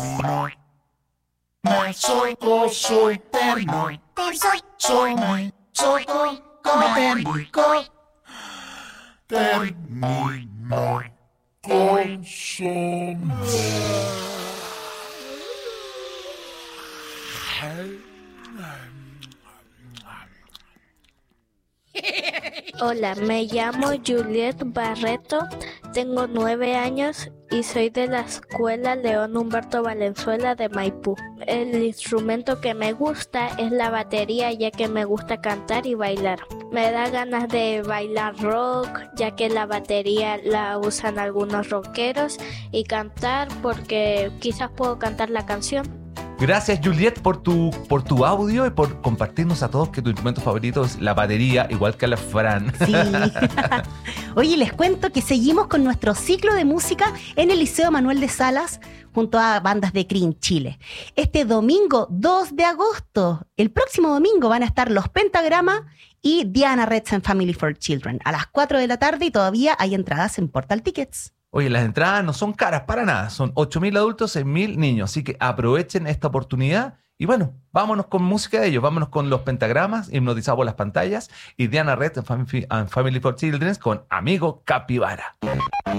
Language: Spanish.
No me soy gozo eterno. Soy muy psicodélico. Termino consumo. Hola, me llamo Juliet Barreto, tengo 9 años y soy de la Escuela León Humberto Valenzuela de Maipú. El instrumento que me gusta es la batería, ya que me gusta cantar y bailar. Me da ganas de bailar rock, ya que la batería la usan algunos rockeros, y cantar porque quizás puedo cantar la canción. Gracias, Juliet, por tu audio y por compartirnos a todos que tu instrumento favorito es la batería, igual que a la Fran. Sí. Oye, les cuento que seguimos con nuestro ciclo de música en el Liceo Manuel de Salas junto a bandas de Crin Chile. Este domingo 2 de agosto, el próximo domingo, van a estar Los Pentagrama y Diana Retz and Family for Children a las 4 de la tarde, y todavía hay entradas en Portal Tickets. Oye, las entradas no son caras para nada, son 8.000 adultos, 6.000 niños, así que aprovechen esta oportunidad y bueno, vámonos con música de ellos, vámonos con Los Pentagramas, hipnotizados por las pantallas, y Diana Red and Family for Children con Amigo Capibara.